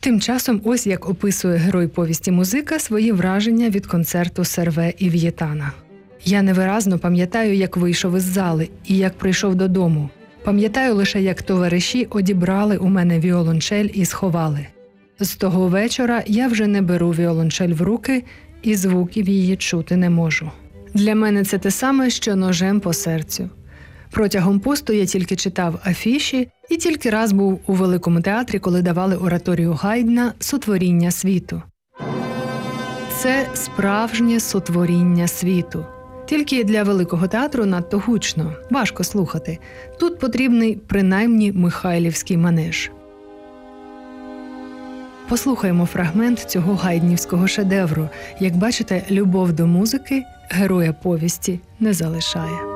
Тим часом ось як описує герой повісті «Музика» свої враження від концерту Серве і В'єтана. «Я невиразно пам'ятаю, як вийшов із зали і як прийшов додому. Пам'ятаю лише, як товариші одібрали у мене віолончель і сховали. З того вечора я вже не беру віолончель в руки і звуків її чути не можу. Для мене це те саме, що ножем по серцю. Протягом посту я тільки читав афіші і тільки раз був у Великому театрі, коли давали ораторію Гайдна «Сотворіння світу». Це справжнє сотворіння світу. Тільки для Великого театру надто гучно, важко слухати. Тут потрібний принаймні михайлівський манеж. Послухаємо фрагмент цього гайднівського шедевру. Як бачите, любов до музики героя повісті не залишає.